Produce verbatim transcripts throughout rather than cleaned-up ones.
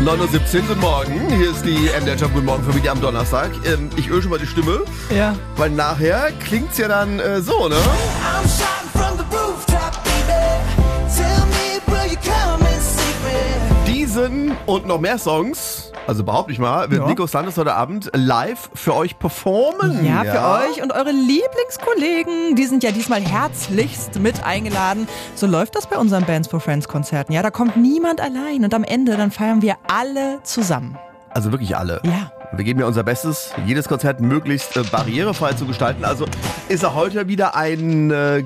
neun Uhr siebzehn, guten Morgen. Hier ist die M D R Jump Guten Morgen Familie am Donnerstag. Ähm, ich öle schon mal die Stimme. Ja. Weil nachher klingt's ja dann äh, so, ne? Diesen und noch mehr Songs, also behaupte ich mal, wird Ja. Nico Santos heute Abend live für euch performen. Ja, für euch und eure Lieblingskollegen. Die sind ja diesmal herzlichst mit eingeladen. So läuft das bei unseren Bands for Friends Konzerten. Ja, da kommt niemand allein und am Ende dann feiern wir alle zusammen. Also wirklich alle. Ja. Wir geben ja unser Bestes, jedes Konzert möglichst äh, barrierefrei zu gestalten. Also ist auch heute wieder eine äh,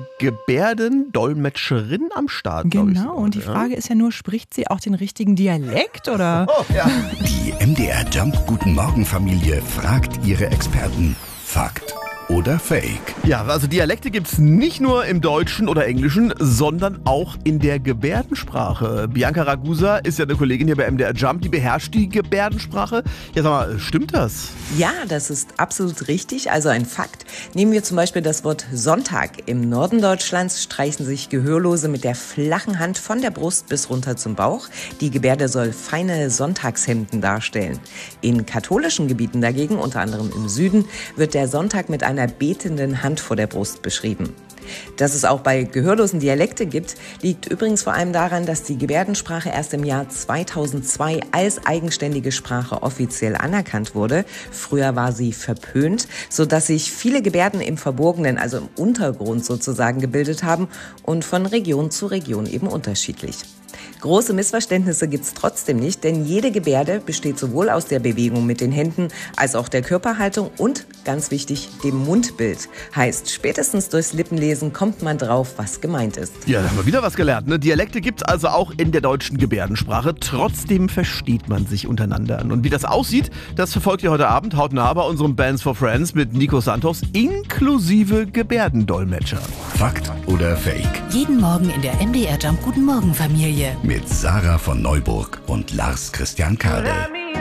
Gebärdendolmetscherin am Start. glaub ich Genau, sogar. und die Ja. Frage ist ja nur, spricht sie auch den richtigen Dialekt oder? Oh, ja. Die M D R Jump Guten Morgen Familie fragt ihre Experten. Fakt oder Fake? Ja, also Dialekte gibt's nicht nur im Deutschen oder Englischen, sondern auch in der Gebärdensprache. Bianca Ragusa ist ja eine Kollegin hier bei M D R Jump, die beherrscht die Gebärdensprache. Ja, sag mal, stimmt das? Ja, das ist absolut richtig, also ein Fakt. Nehmen wir zum Beispiel das Wort Sonntag. Im Norden Deutschlands streichen sich Gehörlose mit der flachen Hand von der Brust bis runter zum Bauch. Die Gebärde soll feine Sonntagshemden darstellen. In katholischen Gebieten dagegen, unter anderem im Süden, wird der Sonntag mit einer betenden Hand vor der Brust beschrieben. Dass es auch bei Gehörlosen Dialekte gibt, liegt übrigens vor allem daran, dass die Gebärdensprache erst im Jahr zweitausendzwei als eigenständige Sprache offiziell anerkannt wurde. Früher war sie verpönt, sodass sich viele Gebärden im Verborgenen, also im Untergrund sozusagen, gebildet haben und von Region zu Region eben unterschiedlich. Große Missverständnisse gibt's trotzdem nicht, denn jede Gebärde besteht sowohl aus der Bewegung mit den Händen als auch der Körperhaltung und, ganz wichtig, dem Mundbild. Heißt, spätestens durchs Lippenlesen kommt man drauf, was gemeint ist. Ja, da haben wir wieder was gelernt. Ne? Dialekte gibt's also auch in der deutschen Gebärdensprache. Trotzdem versteht man sich untereinander. Und wie das aussieht, das verfolgt ihr heute Abend hautnah bei unserem Bands for Friends mit Nico Santos inklusive Gebärdendolmetscher. Fakt oder Fake? Jeden Morgen in der M D R Jump Guten Morgen Familie. Mit Sarah von Neuburg und Lars Christian Kade.